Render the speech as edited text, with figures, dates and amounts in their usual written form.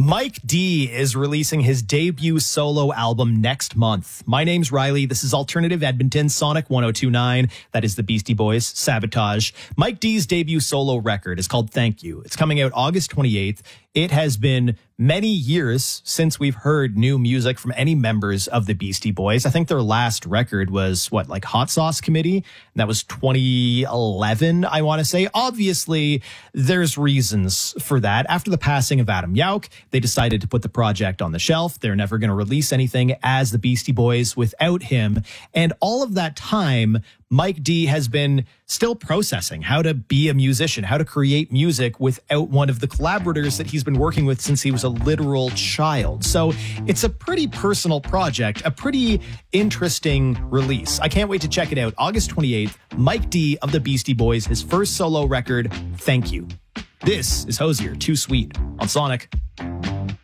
Mike D is releasing his debut solo album next month. My name's Riley. This is Alternative Edmonton, Sonic 102.9. That is the Beastie Boys, Sabotage. Mike D's debut solo record is called Thank You. It's coming out August 28th. It has been many years since we've heard new music from any members of the Beastie Boys. I think their last record was Hot Sauce Committee? And that was 2011, I want to say. Obviously, there's reasons for that. After the passing of Adam Yauch, they decided to put the project on the shelf. They're never going to release anything as the Beastie Boys without him. And all of that time, Mike D has been still processing how to be a musician, how to create music without one of the collaborators that he's been working with since he was a literal child. So it's a pretty personal project, a pretty interesting release. I can't wait to check it out. August 28th, Mike D of the Beastie Boys, his first solo record, Thank You. This is Hozier, Too Sweet on Sonic.